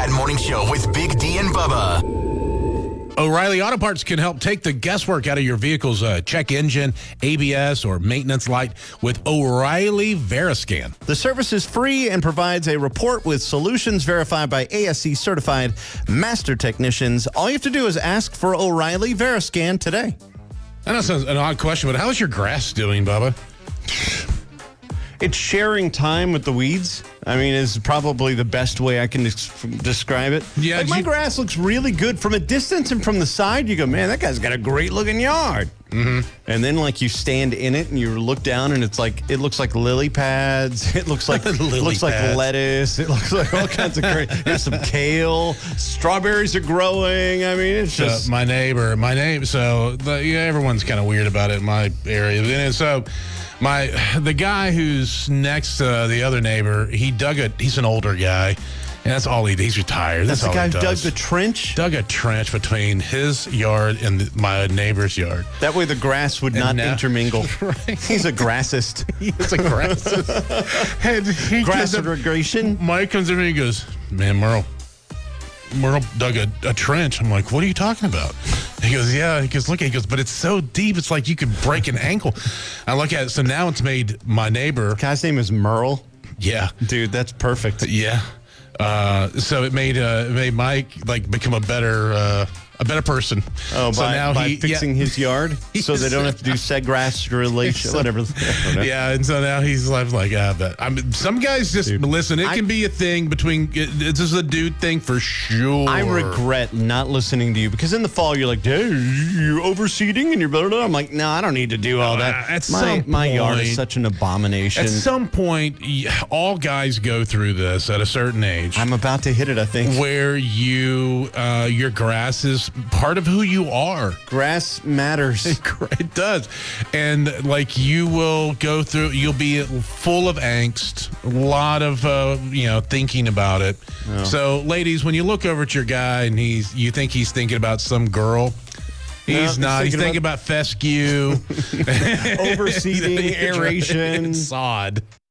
That Morning Show with Big D and Bubba. O'Reilly Auto Parts can help take the guesswork out of your vehicle's check engine, ABS, or maintenance light with O'Reilly Veriscan. The service is free and provides a report with solutions verified by ASE certified master technicians. All you have to do is ask for O'Reilly Veriscan today. I know it sounds an odd question, but how's your grass doing, Bubba? It's sharing time with the weeds. I mean, is probably the best way I can describe it. Yeah, like my grass looks really good from a distance, and from the side, you go, man, that guy's got a great looking yard. Mm-hmm. And then, like, you stand in it and you look down, and it looks like lily pads. It looks like like lettuce. It looks like all kinds of great. There's some kale. Strawberries are growing. I mean, it's just my neighbor. So everyone's kind of weird about it in my area. And so the guy who's next to the other neighbor, he's an older guy, and that's all he did. He's retired. That's all the guy he who does. dug the trench? Dug a trench between his yard and my neighbor's yard. That way the grass would not intermingle. Right. He's a grassist. He's a grassist. Grass irrigation? Mike comes in and he goes, man, Merle dug a trench. I'm like, what are you talking about? He goes, yeah. He goes, look, but it's so deep, it's like you could break an ankle. I look at it, so now it's made my neighbor. The guy's name is Merle? Yeah. Dude, that's perfect. Yeah. So it made Mike become a better person. Oh, so by fixing his yard, so they don't have to do grass relation, whatever. Yeah, and so now he's like, some guys just listen. It can be a thing between. This is a dude thing for sure. I regret not listening to you because in the fall you're like, hey, you're overseeding and you're blah, blah, blah. I'm like, no, I don't need to do all that. My yard is such an abomination. At some point, all guys go through this at a certain age. I'm about to hit it, I think. Where your grass is part of who you are. Grass matters. It does. And you will go through, you'll be full of angst, a lot of thinking about it. Oh. So ladies, when you look over at your guy and you think he's thinking about some girl, he's not. He's thinking about fescue, overseeding, aeration, sod.